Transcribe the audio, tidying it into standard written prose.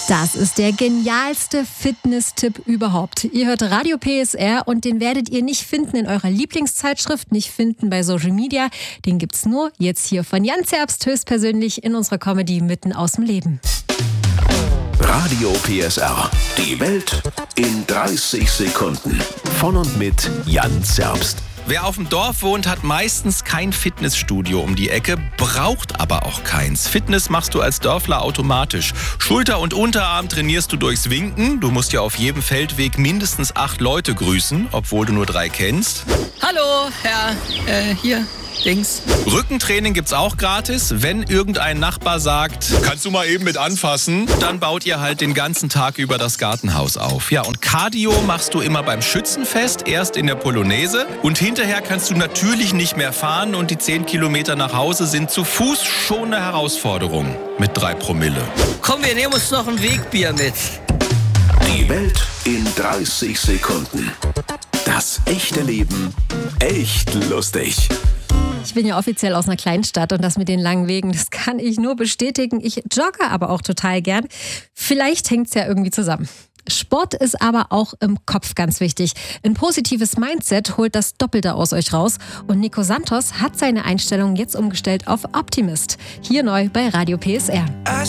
Das ist der genialste Fitness-Tipp überhaupt. Ihr hört Radio PSR und den werdet ihr nicht finden in eurer Lieblingszeitschrift, nicht finden bei Social Media. Den gibt's nur jetzt hier von Jan Zerbst höchstpersönlich in unserer Comedy mitten aus dem Leben. Radio PSR. Die Welt in 30 Sekunden. Von und mit Jan Zerbst. Wer auf dem Dorf wohnt, hat meistens kein Fitnessstudio um die Ecke, braucht aber auch keins. Fitness machst du als Dörfler automatisch. Schulter- und Unterarm trainierst du durchs Winken. Du musst ja auf jedem Feldweg mindestens 8 Leute grüßen, obwohl du nur 3 kennst. Hallo, Herr, hier, links. Rückentraining gibt's auch gratis. Wenn irgendein Nachbar sagt, kannst du mal eben mit anfassen, dann baut ihr halt den ganzen Tag über das Gartenhaus auf. Ja, und Cardio machst du immer beim Schützenfest, erst in der Polonaise und hinterher kannst du natürlich nicht mehr fahren und die 10 Kilometer nach Hause sind zu Fuß schon eine Herausforderung mit 3 Promille. Komm, wir nehmen uns noch ein Wegbier mit. Die Welt in 30 Sekunden. Das echte Leben echt lustig. Ich bin ja offiziell aus einer Kleinstadt und das mit den langen Wegen, das kann ich nur bestätigen. Ich jogge aber auch total gern. Vielleicht hängt es ja irgendwie zusammen. Sport ist aber auch im Kopf ganz wichtig. Ein positives Mindset holt das Doppelte aus euch raus. Und Nico Santos hat seine Einstellung jetzt umgestellt auf Optimist. Hier neu bei Radio PSR.